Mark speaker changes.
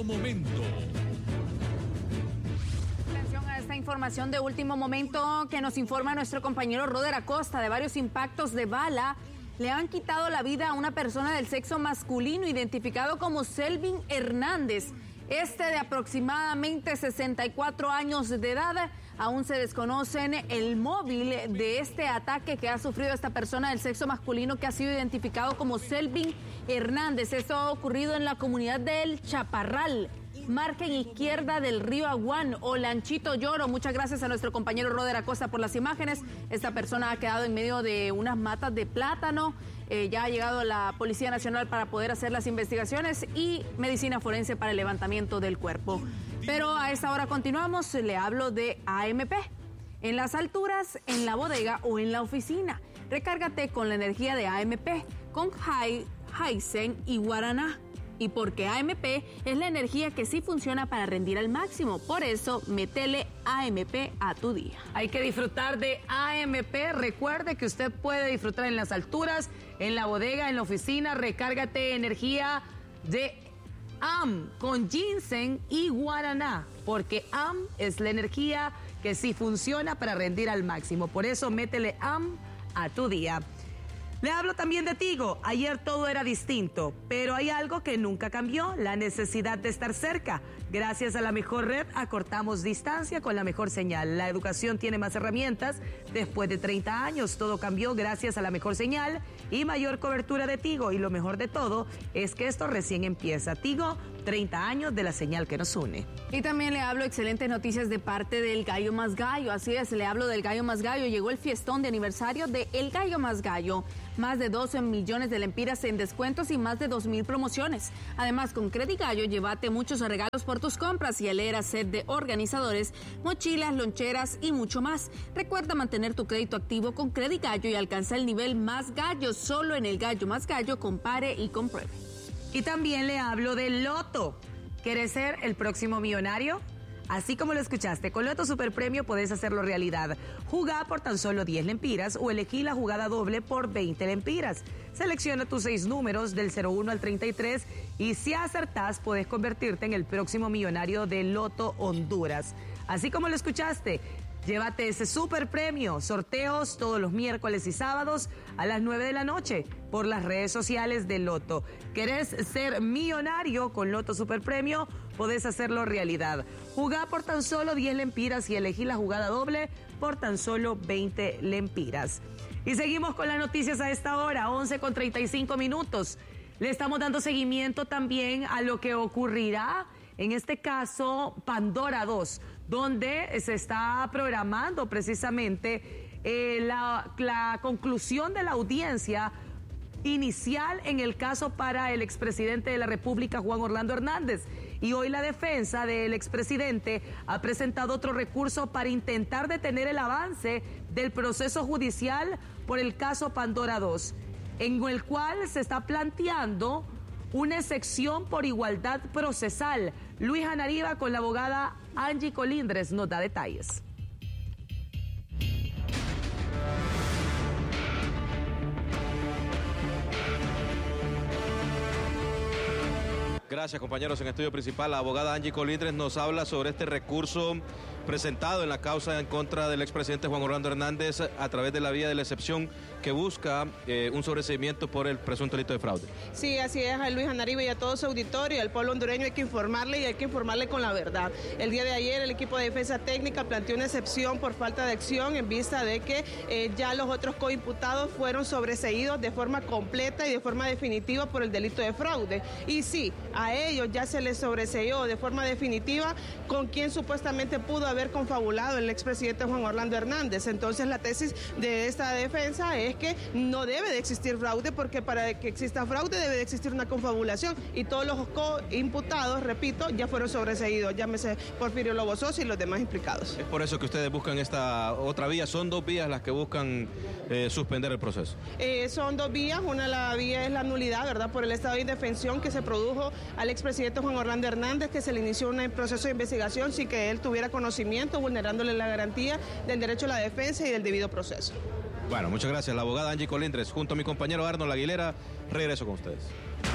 Speaker 1: último momento.
Speaker 2: Atención a esta información de último momento que nos informa nuestro compañero Roder Acosta de varios impactos de bala. Le han quitado la vida a una persona del sexo masculino identificado como Selvin Hernández. De aproximadamente 64 años de edad. Aún se desconocen el móvil de este ataque que ha sufrido esta persona del sexo masculino que ha sido identificado como Selvin Hernández. Esto ha ocurrido en la comunidad del Chaparral, margen izquierda del río Aguán o Lanchito Lloro. Muchas gracias a nuestro compañero Roder Acosta por las imágenes. Esta persona ha quedado en medio de unas matas de plátano. Ya ha llegado la Policía Nacional para poder hacer las investigaciones y medicina forense para el levantamiento del cuerpo. Pero a esta hora continuamos, le hablo de AMP. En las alturas, en la bodega o en la oficina, recárgate con la energía de AMP, con Hisense y Guaraná. Y porque AMP es la energía que sí funciona para rendir al máximo. Por eso, métele AMP a tu día.
Speaker 3: Hay que disfrutar de AMP. Recuerde que usted puede disfrutar en las alturas, en la bodega, en la oficina. Recárgate energía de AM con ginseng y guaraná. Porque AM es la energía que sí funciona para rendir al máximo. Por eso, métele AM a tu día. Le hablo también de Tigo. Ayer todo era distinto, pero hay algo que nunca cambió, la necesidad de estar cerca. Gracias a la mejor red, acortamos distancia con la mejor señal. La educación tiene más herramientas. Después de 30 años, todo cambió gracias a la mejor señal y mayor cobertura de Tigo. Y lo mejor de todo es que esto recién empieza. Tigo, 30 años de la señal que nos une.
Speaker 2: Y también le hablo excelentes noticias de parte del Gallo Más Gallo. Así es, le hablo del Gallo Más Gallo. Llegó el fiestón de aniversario de El Gallo Más Gallo. Más de 12 millones de lempiras en descuentos y más de 2,000 promociones. Además, con Credit Gallo, llévate muchos regalos por tus compras y hilera set de organizadores, mochilas, loncheras y mucho más. Recuerda mantener tu crédito activo con Credit Gallo y alcanza el nivel Más Gallo. Solo en El Gallo Más Gallo, compare y compruebe.
Speaker 3: Y también le hablo del Loto. ¿Quieres ser el próximo millonario? Así como lo escuchaste, con Loto Superpremio podés hacerlo realidad. Jugá por tan solo 10 lempiras o elegí la jugada doble por 20 lempiras. Selecciona tus 6 números del 01 al 33 y si acertás podés convertirte en el próximo millonario de Loto Honduras. Así como lo escuchaste, llévate ese superpremio. Sorteos todos los miércoles y sábados a las 9 de la noche por las redes sociales de Loto. ¿Querés ser millonario con Loto Superpremio? Podés hacerlo realidad. Jugá por tan solo 10 lempiras y elegí la jugada doble por tan solo 20 lempiras. Y seguimos con las noticias a esta hora, 11:35. Le estamos dando seguimiento también a lo que ocurrirá, en este caso, Pandora 2, donde se está programando precisamente la conclusión de la audiencia inicial en el caso para el expresidente de la República, Juan Orlando Hernández. Y hoy la defensa del expresidente ha presentado otro recurso para intentar detener el avance del proceso judicial por el caso Pandora 2, en el cual se está planteando una excepción por igualdad procesal. Luis Anariba con la abogada Angie Colindres nos da detalles.
Speaker 4: Gracias, compañeros. En estudio principal, la abogada Angie Colindres nos habla sobre este recurso presentado en la causa en contra del expresidente Juan Orlando Hernández a través de la vía de la excepción que busca un sobreseimiento por el presunto delito de fraude.
Speaker 5: Sí, así es, a Luis Anariba y a todo su auditorio, al pueblo hondureño hay que informarle y hay que informarle con la verdad. El día de ayer el equipo de defensa técnica planteó una excepción por falta de acción en vista de que ya los otros coimputados fueron sobreseídos de forma completa y de forma definitiva por el delito de fraude. Y sí, a ellos ya se les sobreseó de forma definitiva con quien supuestamente pudo haber confabulado el expresidente Juan Orlando Hernández. Entonces la tesis de esta defensa es que no debe de existir fraude, porque para que exista fraude debe de existir una confabulación y todos los coimputados, repito, ya fueron sobreseídos, llámese Porfirio Lobo Sosa y los demás implicados.
Speaker 4: Es por eso que ustedes buscan esta otra vía. Son dos vías las que buscan suspender el proceso.
Speaker 5: Son dos vías. La vía es la nulidad, ¿verdad?, por el estado de indefensión que se produjo al expresidente Juan Orlando Hernández, que se le inició un proceso de investigación sin que él tuviera conocimiento, vulnerándole la garantía del derecho a la defensa y del debido proceso.
Speaker 4: Bueno, muchas gracias. La abogada Angie Colindres, junto a mi compañero Arnold Aguilera, regreso con ustedes.